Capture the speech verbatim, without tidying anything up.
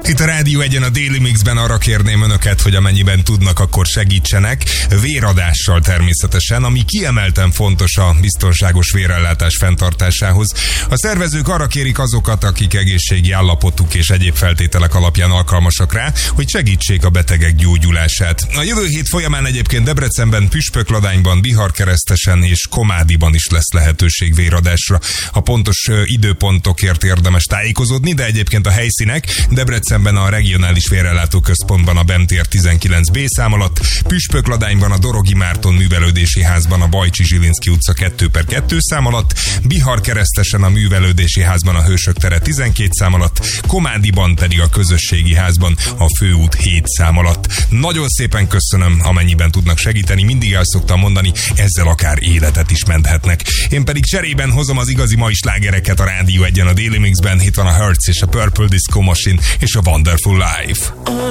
Itt a Rádió Egyen a Daily Mixben arra kérném önöket, hogy amennyiben tudnak, akkor segítsenek. Véradással természetesen, ami kiemelten fontos a biztonságos vérellátás fenntartásához. A szervezők arra kérik azokat, akik egészségi állapotuk és egyéb feltételek alapján alkalmasak rá, hogy segítsék a betegek gyógyulását. A jövő hét folyamán egyébként Debrecenben, Püspökladányban, Biharkeresztesen és Komádiban is lesz lehetőség véradásra. A pontos időpontokért érdemes tájékozódni, de egyébként a helyszínek Debrecenben a Regionális Vérellátó Központban a Bemtér tizenkilenc bé szám alatt, Püspökladányban a Dorogi Márton Művelődési Házban a Bajcsi Zsilinszky utca kettő per kettő szám alatt, Biharkeresztesen a Művelődési Házban a Hősök tere tizenkét szám alatt, Komádiban pedig a Közösségi Házban a Főút hét szám alatt. Nagyon szépen köszönöm, amennyiben tudnak segíteni, mindig el szoktam mondani, ezzel akár életet is menthetnek. Én pedig cserében hozom az igazi mai slágereket a Rádió Egyen a Daily Mixben. Itt van a Hertz és a Purple Disco Machine és a Wonderful Life.